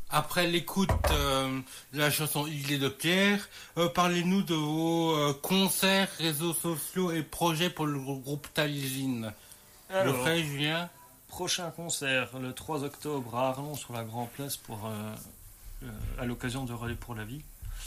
après l'écoute de la chanson Il est de Pierre, parlez-nous de vos concerts, réseaux sociaux et projets pour le groupe Talizine. Alors, Geoffrey, Julien. prochain concert le 3 octobre à Arlon sur la Grand Place à l'occasion de Relais pour la vie.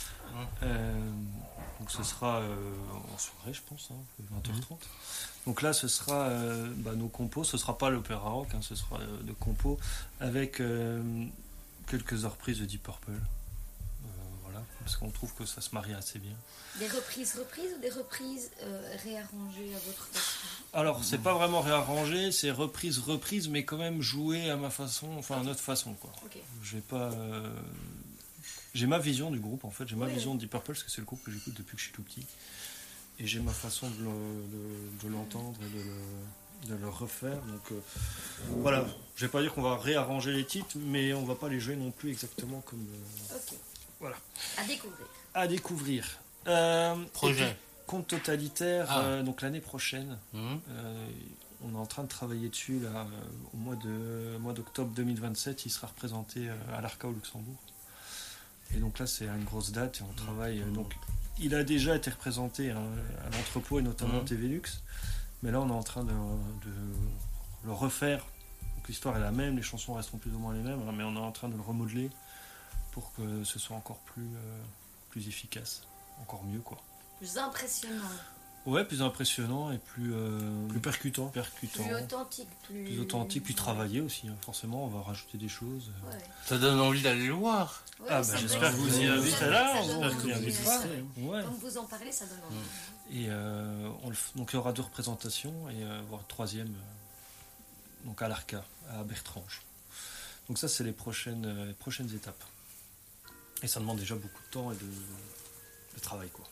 Donc ce sera en soirée, je pense, 20h30. Donc là, ce sera nos compos. Ce sera pas l'opéra rock, ce sera de compos avec quelques reprises de Deep Purple. Voilà, parce qu'on trouve que ça se marie assez bien. Des reprises ou des reprises réarrangées à votre façon? Alors, c'est pas vraiment réarrangé, c'est reprise, mais quand même joué à ma façon, enfin à notre façon, quoi. Okay. Je vais pas. J'ai ma vision du groupe, en fait. J'ai ma vision de Deep Purple, parce que c'est le groupe que j'écoute depuis que je suis tout petit. Et j'ai ma façon de l'entendre et de le refaire. Donc voilà, je vais pas dire qu'on va réarranger les titres, mais on va pas les jouer non plus exactement comme. Ok. Voilà. À découvrir. Projet. Compte totalitaire, donc l'année prochaine. On est en train de travailler dessus là, au mois d'octobre 2027. Il sera représenté à l'Arca au Luxembourg. Et donc là, c'est une grosse date et on travaille. Donc, il a déjà été représenté à l'entrepôt et notamment TVLux. Mais là, on est en train de le refaire. Donc l'histoire est la même, les chansons resteront plus ou moins les mêmes, mais on est en train de le remodeler pour que ce soit encore plus efficace, encore mieux, quoi. Plus impressionnant. Ouais, plus impressionnant et plus percutant. Plus authentique. Plus authentique, puis travaillé aussi. Forcément, on va rajouter des choses. Ouais. Ça donne envie d'aller le voir. Ouais, j'espère que vous y invitez là. On vous y invitera. Ouais. Comme vous en parlez, ça donne envie. Et donc il y aura 2 représentations et voire une troisième donc à l'Arca, à Bertrange. Donc ça, c'est les prochaines étapes. Et ça demande déjà beaucoup de temps et de travail, quoi.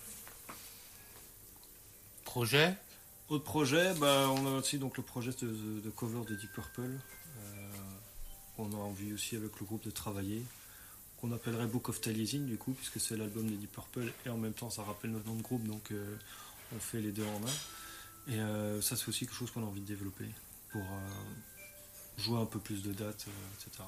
Projet. Autre projet, on a aussi donc le projet de cover de Deep Purple. On a envie aussi avec le groupe de travailler. Qu'on appellerait Book of Talizine du coup, puisque c'est l'album de Deep Purple et en même temps ça rappelle notre nom de groupe, donc on fait les deux en un. Et ça, c'est aussi quelque chose qu'on a envie de développer pour jouer un peu plus de dates, etc.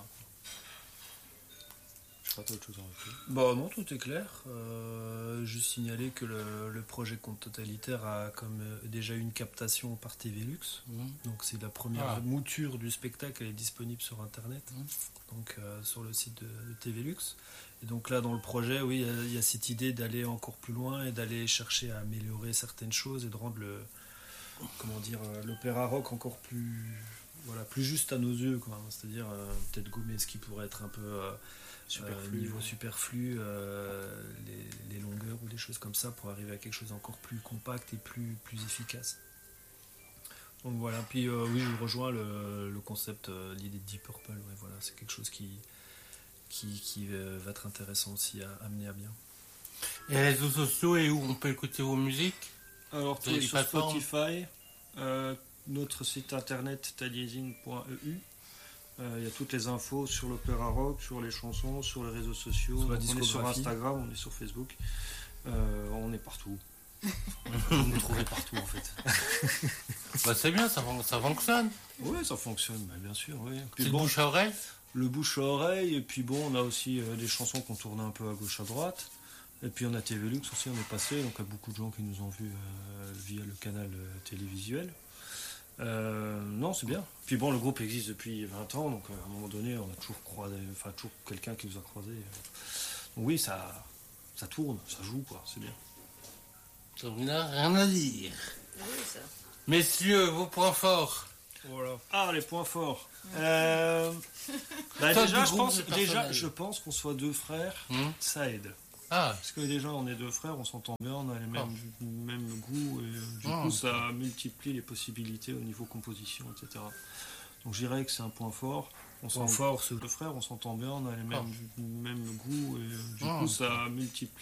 Je sais pas, t'as autre chose à rajouter? Non, tout est clair. Juste signaler que le projet Compte Totalitaire a comme déjà une captation par TVLux. Donc c'est la première mouture du spectacle, elle est disponible sur internet, donc sur le site de TVLux. Et donc là, dans le projet, oui, il y a cette idée d'aller encore plus loin et d'aller chercher à améliorer certaines choses et de rendre l'opéra rock encore plus juste à nos yeux, quoi. C'est-à-dire peut-être gommer ce qui pourrait être un peu niveau superflu, les longueurs ou des choses comme ça, pour arriver à quelque chose d'encore plus compact et plus efficace. Donc voilà, puis oui, je rejoins le concept, l'idée de Deep Purple, ouais, voilà, c'est quelque chose qui va être intéressant aussi à amener à bien. Et les réseaux sociaux et où on peut écouter vos musiques? Alors, tout est sur Spotify, notre site internet talizine.eu. Il y a toutes les infos sur l'opéra rock, sur les chansons, sur les réseaux sociaux. On est sur Instagram, on est sur Facebook. On est partout. Vous nous trouvez partout, en fait. C'est bien, ça fonctionne. Oui, ça fonctionne, bien sûr. Oui. Puis bouche à oreille. Le bouche à oreille, et puis on a aussi des chansons qu'on tourne un peu à gauche à droite. Et puis on a TVLux aussi, on est passé, donc il y a beaucoup de gens qui nous ont vus via le canal télévisuel. Non, c'est bien. Puis le groupe existe depuis 20 ans, donc à un moment donné, on a toujours toujours quelqu'un qui nous a croisés. Donc oui, ça tourne, ça joue, quoi, c'est bien. Ça n'a rien à dire. Oui, ça. Messieurs, vos points forts. Voilà. Ah, les points forts. Je pense qu'on soit 2 frères, ça aide. Parce que déjà on est 2 frères, on s'entend bien, on a les mêmes goûts, et du coup ça multiplie les possibilités au niveau composition, etc. Donc je dirais que c'est un point fort. C'est 2 frères, on s'entend bien, on a les mêmes goûts, et du coup ça multiplie